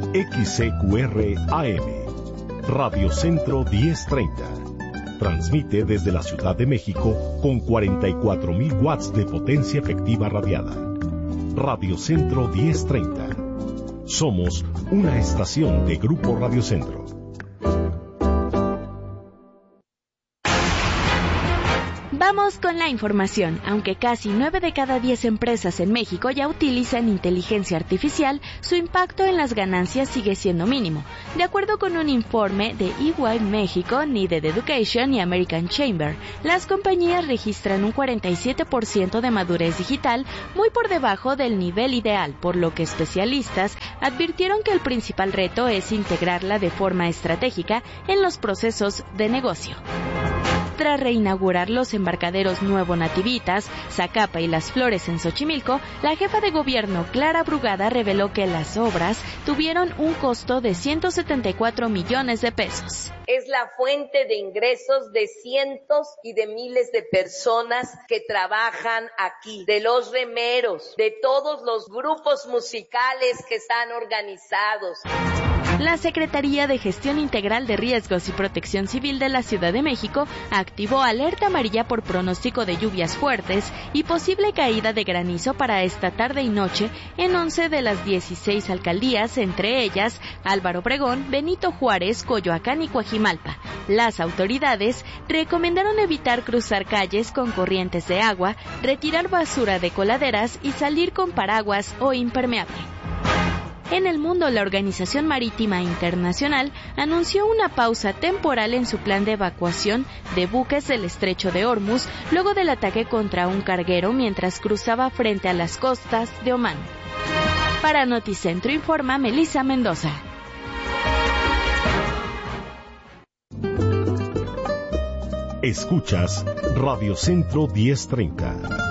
XCQR AM, Radio Centro 1030. Transmite desde la Ciudad de México con 44,000 watts de potencia efectiva radiada. Radio Centro 1030. Somos una estación de Grupo Radio Centro. Vamos con la información. Aunque casi 9 de cada 10 empresas en México ya utilizan inteligencia artificial, su impacto en las ganancias sigue siendo mínimo. De acuerdo con un informe de EY México, Needed Education y American Chamber, las compañías registran un 47% de madurez digital, muy por debajo del nivel ideal, por lo que especialistas advirtieron que el principal reto es integrarla de forma estratégica en los procesos de negocio. Tras reinaugurar los embarcaderos Nuevo Nativitas, Zacapa y Las Flores en Xochimilco, la jefa de gobierno Clara Brugada reveló que las obras tuvieron un costo de 174 millones de pesos. Es la fuente de ingresos de cientos y de miles de personas que trabajan aquí, de los remeros, de todos los grupos musicales que están organizados. La Secretaría de Gestión Integral de Riesgos y Protección Civil de la Ciudad de México activó alerta amarilla por pronóstico de lluvias fuertes y posible caída de granizo para esta tarde y noche en 11 de las 16 alcaldías, entre ellas Álvaro Obregón, Benito Juárez, Coyoacán y Coajimalpa. Las autoridades recomendaron evitar cruzar calles con corrientes de agua, retirar basura de coladeras y salir con paraguas o impermeable. En el mundo, la Organización Marítima Internacional anunció una pausa temporal en su plan de evacuación de buques del Estrecho de Hormuz luego del ataque contra un carguero mientras cruzaba frente a las costas de Omán. Para Noticentro informa Melissa Mendoza. Escuchas Radio Centro 1030.